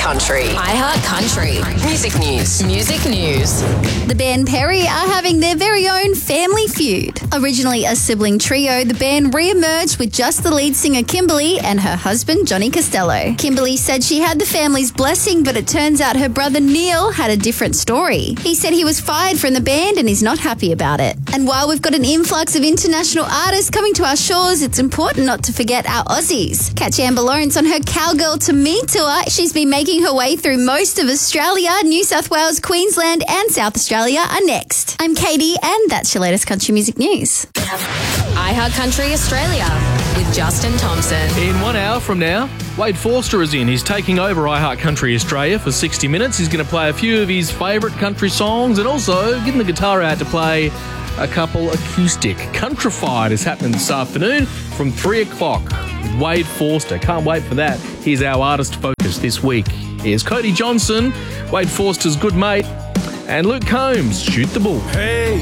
Country. iHeart Country. Music news. Music news. The band Perry are having their very own family feud. Originally a sibling trio, the band re-emerged with just the lead singer Kimberly and her husband Johnny Costello. Kimberly said she had the family's blessing, but it turns out her brother Neil had a different story. He said he was fired from the band and he's not happy about it. And while we've got an influx of international artists coming to our shores, it's important not to forget our Aussies. Catch Amber Lawrence on her Cowgirl to Me tour. She's been making her way through most of Australia. New South Wales, Queensland and South Australia are next. I'm Katie and that's your latest country music news. iHeart Country Australia with Justin Thompson. In 1 hour from now, Wade Forster is in. He's taking over iHeart Country Australia for 60 minutes. He's going to play a few of his favourite country songs and also getting the guitar out to play a couple acoustic. Countrified is happening this afternoon from 3 o'clock with Wade Forster. Can't wait for that. Here's our artist focus this week. Here's Cody Johnson, Wade Forster's good mate, and Luke Combs, Shoot the Bull. Hey,